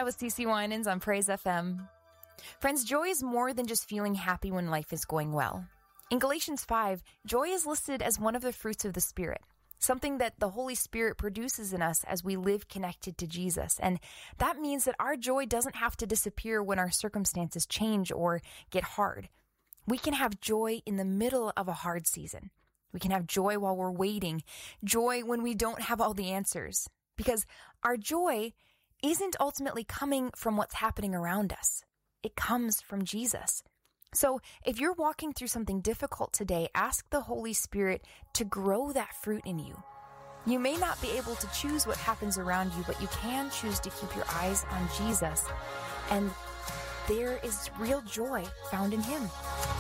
That was CeCe Winans on Praise FM. Friends, joy is more than just feeling happy when life is going well. In Galatians 5, joy is listed as one of the fruits of the Spirit, something that the Holy Spirit produces in us as we live connected to Jesus. And that means that our joy doesn't have to disappear when our circumstances change or get hard. We can have joy in the middle of a hard season. We can have joy while we're waiting, joy when we don't have all the answers, because our joy isn't ultimately coming from what's happening around us. It comes from Jesus. So if you're walking through something difficult today, ask the Holy Spirit to grow that fruit in you. You may not be able to choose what happens around you, but you can choose to keep your eyes on Jesus. And there is real joy found in Him.